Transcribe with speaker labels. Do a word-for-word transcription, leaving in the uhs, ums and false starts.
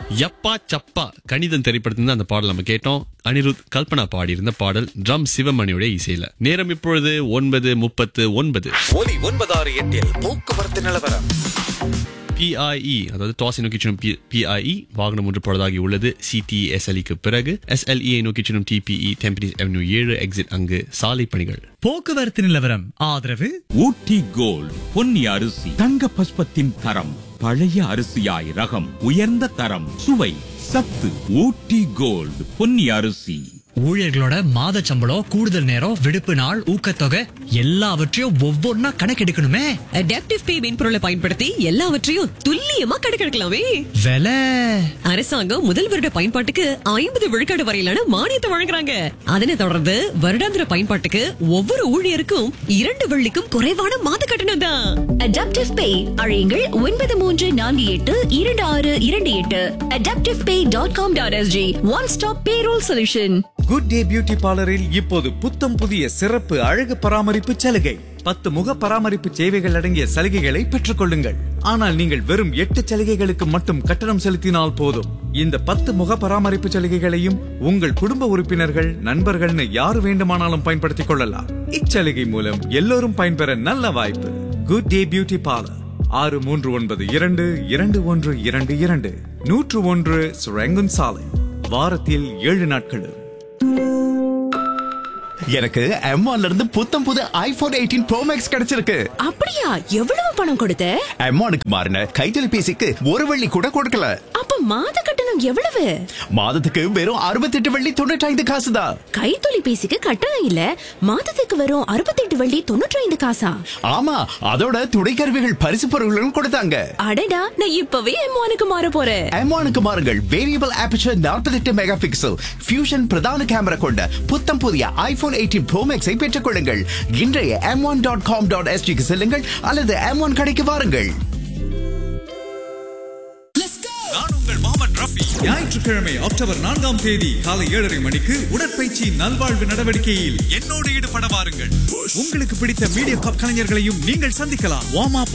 Speaker 1: யப்பா சப்பா கணிதம் திரைப்படத்திலிருந்து அந்த பாடல் நம்ம கேட்டோம். அனிருத் கல்பனா பாடியிருந்த பாடல் ட்ரம் சிவமணியுடைய இசையில. நேரம் இப்பொழுது ஒன்பது முப்பத்து ஒன்பது.
Speaker 2: ஒலி ஒன்பதாறு எட்டில் போக்குவரத்து நிலவரம்.
Speaker 1: பிஐஇ அதாவது டாஸ் நோக்கி செல்லும் பிஐஇ வாகனம் ஒன்று பழுதாகி உள்ளது. சிடிஎஸ்எல்இக்கு பிறகு எஸ்எல்இ நோக்கி செல்லும் டிபிஇ டெம்பனிஸ் அவென்யூ ஏழு எக்ஸிட் அங்கு சாலை பணிகள்.
Speaker 3: போக்குவரத்து நிலவரம் ஆதரவு
Speaker 4: ஊட்டி கோல்ட் பொன்னி அரிசி தங்க பஸ்பத்தின் தரம். பழைய அரிசியாய் ரகம் உயர்ந்த தரம் சுவை சத்து. ஊட்டி கோல்ட் பொன்னி அரிசி.
Speaker 3: ஊழியர்களோட மாத சம்பளம், கூடுதல் நேரம், விடுப்பு நாள், ஊக்கத்தொகை எல்லாவற்றையும் ஒவ்வொன்னா கணக்கெடுக்கணுமே.
Speaker 5: அடாப்டிவ் பே மென்பொருளை பயன்படுத்தி எல்லாவற்றையும் துல்லியமா கணக்கெடுக்கலாமே.
Speaker 3: விலை
Speaker 5: அரசாங்கம் முதல் வருட பயன்பாட்டுக்கு ஐம்பது விழுக்காடு வரையிலான மானியத்தை வழங்குறாங்க. அதனை தொடர்ந்து வருடாந்திர பயன்பாட்டுக்கு ஒவ்வொரு ஊழியருக்கும் இரண்டு வெள்ளிக்கும் குறைவான மாத கட்டணம் தான்.
Speaker 6: அடாப்டிவ் பே அழையுங்கள் ஒன்பது மூன்று நான்கு எட்டு இரண்டு ஆறு இரண்டு எட்டு. அடாப்டிவ் பே dot com dot SG. One stop payroll solution.
Speaker 7: Good day beauty பார்லரில் இப்போது புத்தம் புதிய சிறப்பு அழகு பராமரிப்பு சலுகை. பத்து முக பராமரிப்பு சேவைகள் அடங்கிய சலுகைகளை பெற்றுக் கொள்ளுங்கள். ஆனால் நீங்கள் வெறும் எட்டு சலுகைகளுக்கு மட்டும் கட்டணம் செலுத்தினால் போதும். இந்த பத்து முக பராமரிப்பு சலுகைகளையும் உங்கள் குடும்ப உறுப்பினர்கள், நண்பர்கள்னு யாரு வேண்டுமானாலும் பயன்படுத்திக் கொள்ளலாம். இச்சலுகை மூலம் எல்லோரும் பயன்பெற நல்ல வாய்ப்பு. குட் டே பியூட்டி பார்லர், ஆறு மூன்று ஒன்பது இரண்டு இரண்டு ஒன்று இரண்டு இரண்டு நூற்று ஒன்று சுரங்கன் சாலை. வாரத்தில் ஏழு நாட்களும்.
Speaker 2: எனக்கு எம் ஒன்ல இருந்து புத்தம் புது ஐபோன் எயிட்டீன் ப்ரோ மேக்ஸ் கிடைச்சிருக்கு.
Speaker 6: அப்படியா? எவ்வளவு பணம் கொடுத்த?
Speaker 2: எம் ஒன்னுக்கு மாறின கைத்தொலைபேசிக்கு ஒரு வெள்ளி கூட கொடுக்கல.
Speaker 6: அப்ப மாத கட்டணம் எவ்வளவு?
Speaker 2: மாதத்துக்கு வெறும் அறுபத்தி எட்டு வெள்ளி தொண்ணூற்றி ஐந்து காசு தான்.
Speaker 6: கைத்தொலைபேசிக்கு கட்டணம் இல்ல, மாதத்துக்கு வெறும் அறுபத்தி எட்டு வெள்ளி தொண்ணூற்றி ஐந்து காசா?
Speaker 2: ஆமா, அதோட துணை கருவிகள் பரிசு பொருட்களும் கொடுத்தாங்க.
Speaker 6: அடடா, நான் இப்பவே எம் ஒன்னுக்கு மாற போறேன்.
Speaker 2: எம் ஒன்னுக்கு மாறுங்கள். வேரியபிள் ஆபர்ச்சர் நாற்பத்தி எட்டு மெகா பிக்சல் ஃபியூஷன் பிரதான கேமரா கொண்ட புத்தம் புதிய ஐபோன் எயிட்டீன் ப்ரோ மேக்ஸை பெற்றுக் கொள்ளுங்கள். இன்றைய M one dot com dot எஸ்ஜிக்கு செல்லுங்கள் அல்லது எம் ஒன் கடைக்கு வாருங்கள்.
Speaker 7: நான் உங்கள் முகமது ரஃபி. ஞாயிற்றுக்கிழமை அக்டோபர் நான்காம் தேதி காலை ஏழரை மணிக்கு உடற்பயிற்சி நல்வாழ்வு நடவடிக்கையில் என்னோடு ஈடுபட வாருங்கள். உங்களுக்கு பிடித்த மீடியா கலைஞர்களையும் நீங்கள் சந்திக்கலாம். Warm up